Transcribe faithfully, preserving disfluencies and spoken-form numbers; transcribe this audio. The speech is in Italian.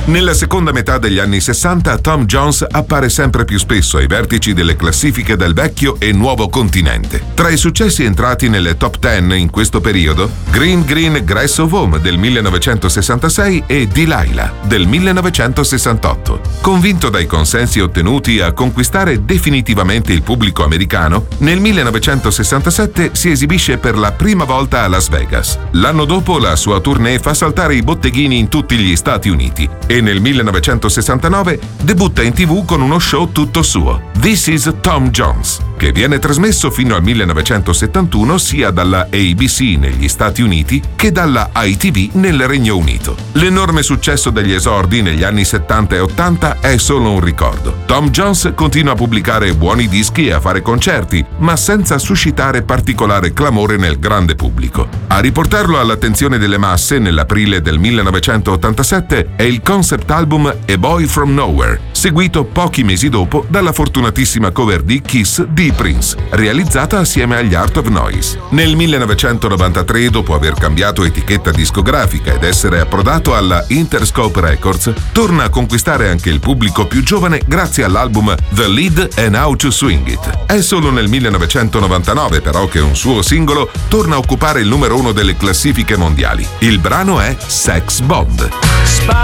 Nella seconda metà degli anni sessanta, Tom Jones appare sempre più spesso ai vertici delle classifiche del vecchio e nuovo continente. Tra i successi entrati nelle top dieci in questo periodo, Green Green Grass of Home del millenovecentosessantasei e Delilah del millenovecentosessantotto. Convinto dai consensi ottenuti a conquistare definitivamente il pubblico americano, nel millenovecentosessantasette si esibisce per la prima volta a Las Vegas. L'anno dopo la sua tournée fa saltare i botteghini in tutti gli Stati Uniti e nel millenovecentosessantanove debutta in tivù con uno show tutto suo, This is Tom Jones, che viene trasmesso fino al millenovecentosettantuno sia dalla A B C negli Stati Uniti che dalla I T V nel Regno Unito. L'enorme successo degli esordi negli anni settanta e ottanta è solo un ricordo. Tom Jones continua a pubblicare buoni dischi e a fare concerti, ma senza suscitare particolare clamore nel grande pubblico. A riportarlo all'attenzione delle masse nell'aprile del millenovecentottantasette è il concept album A Boy From Nowhere, seguito pochi mesi dopo dalla fortunatissima cover di Kiss di Prince, realizzata assieme agli Art of Noise. Nel millenovecentonovantatré, dopo aver cambiato etichetta discografica ed essere approdato alla Interscope Records, torna a conquistare anche il pubblico più giovane grazie all'album The Lead and How to Swing It. È solo nel millenovecentonovantanove però che un suo singolo torna a occupare il numero uno delle classifiche mondiali. Il brano è Sex Bomb.